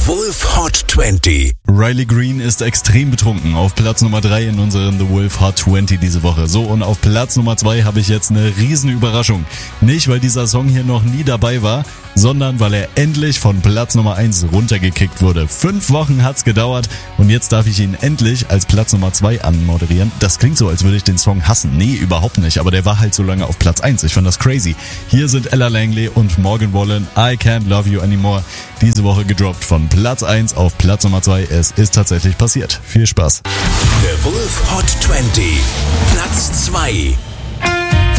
Wolf Hot 20. Riley Green ist extrem betrunken. Auf Platz Nummer 3 in unseren The Wolf Hot 20 diese Woche. So, und auf Platz Nummer 2 habe ich jetzt eine riesen Überraschung. Nicht, weil dieser Song hier noch nie dabei war, sondern weil er endlich von Platz Nummer 1 runtergekickt wurde. 5 Wochen hat's gedauert und jetzt darf ich ihn endlich als Platz Nummer 2 anmoderieren. Das klingt so, als würde ich den Song hassen. Nee, überhaupt nicht, aber der war halt so lange auf Platz 1. Ich fand das crazy. Hier sind Ella Langley und Morgan Wallen, I Can't Love You Anymore. Diese Woche gedroppt von Platz 1 auf Platz Nummer 2. Es ist tatsächlich passiert. Viel Spaß. Der Wolf Hot 20. Platz 2.